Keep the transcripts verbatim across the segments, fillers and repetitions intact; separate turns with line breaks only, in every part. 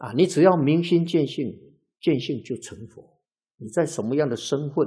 啊，你只要明心见性，见性就成佛。你在什么样的身份、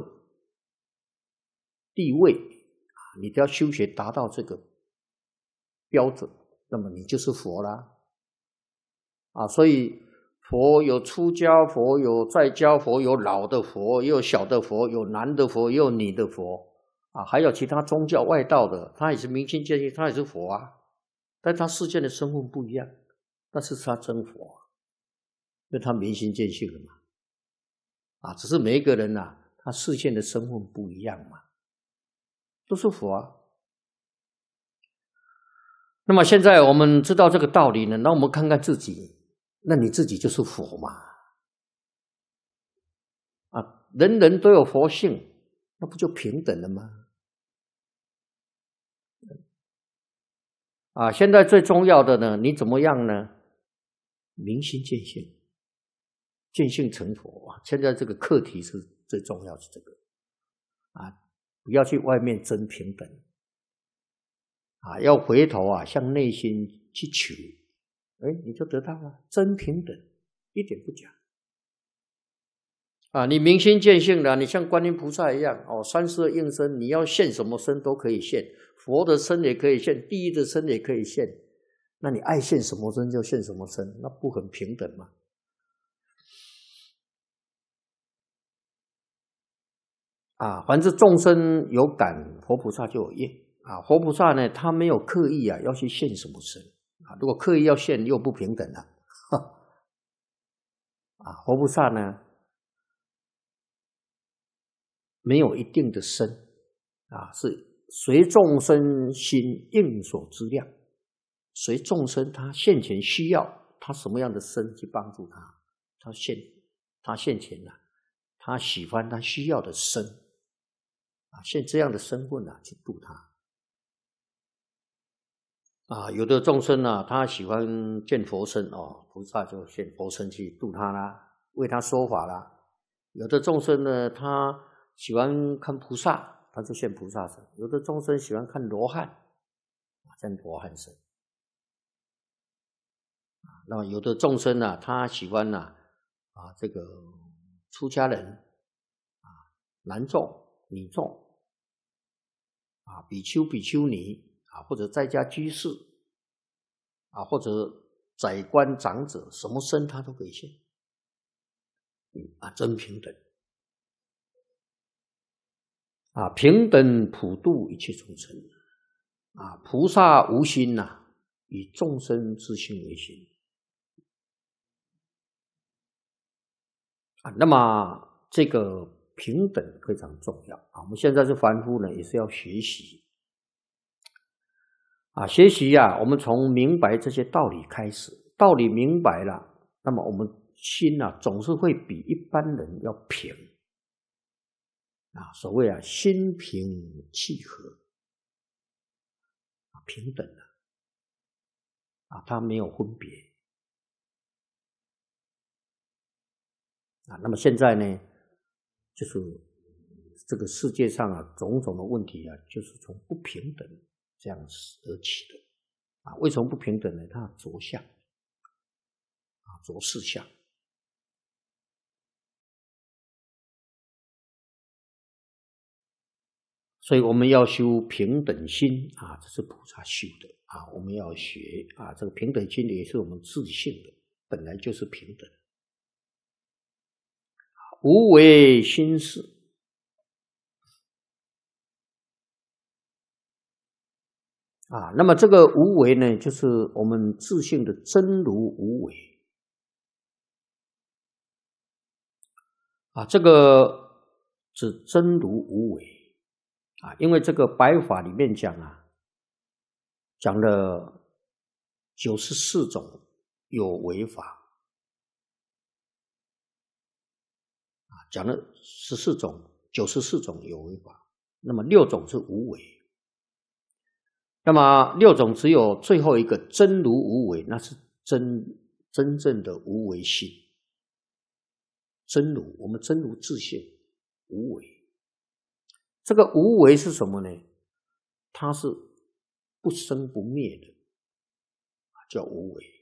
地位，你都要修学达到这个标准，那么你就是佛啦。啊，所以佛有出家佛，有在家佛，有老的佛，也有小的佛，有男的佛，也有女的佛，啊，还有其他宗教外道的，他也是明心见性，他也是佛啊，但他世间的身份不一样，但是他真佛啊，因为他明心见性了嘛。啊，只是每一个人啊，他世间的身份不一样嘛，都是佛啊。那么现在我们知道这个道理呢，那我们看看自己，那你自己就是佛嘛。啊，人人都有佛性，那不就平等了吗？啊，现在最重要的呢，你怎么样呢？明心见性，见性成佛啊！现在这个课题是最重要的这个啊，不要去外面争平等啊，要回头啊，向内心去求，哎，你就得到了真平等，一点不假啊！你明心见性了，你像观音菩萨一样哦，三世的应身，你要现什么身都可以现，佛的身也可以现，地狱的身也可以现，那你爱现什么身就现什么身，那不很平等吗？啊，凡是众生有感，佛菩萨就有应啊。佛菩萨呢，他没有刻意啊要去现什么身啊，如果刻意要现，又不平等了。啊，佛菩萨呢，没有一定的身啊，是随众生心应所知量，随众生他现前需要，他什么样的身去帮助他，他现他现前啊，他喜欢他需要的身。啊，现这样的身份啊，去度他。啊，有的众生啊，他喜欢见佛身哦，菩萨就现佛身去度他啦，为他说法啦。有的众生呢，他喜欢看菩萨，他就现菩萨身；有的众生喜欢看罗汉，现罗汉身。啊，那么有的众生呢、啊，他喜欢呢、啊，啊，这个出家人，啊，男众、女众。啊，比丘、比丘尼啊，或者在家居士啊，或者宰官长者，什么身他都可以现啊，真平等啊，平等普度一切众生啊，菩萨无心呐、啊，以众生之心为心啊，那么这个平等非常重要啊！我们现在是凡夫呢，也是要学习啊，学习呀、啊，我们从明白这些道理开始，道理明白了，那么我们心啊，总是会比一般人要平啊。所谓啊，心平气和啊，平等的啊，它没有分别啊。那么现在呢，就是这个世界上啊，种种的问题啊，就是从不平等这样而起的啊。为什么不平等呢？它着相啊，着事相。所以我们要修平等心啊，这是菩萨修的啊。我们要学啊，这个平等心也是我们自性的，本来就是平等。无为心事啊，那么这个无为呢，就是我们自性的真如无为啊，这个指真如无为啊，因为这个白法里面讲啊，讲了九十四种有为法啊，讲了十四种九十四种有为法，那么六种是无为。那么六种只有最后一个真如无为，那是真真正的无为心。真如，我们真如自性无为。这个无为是什么呢？它是不生不灭的，叫无为。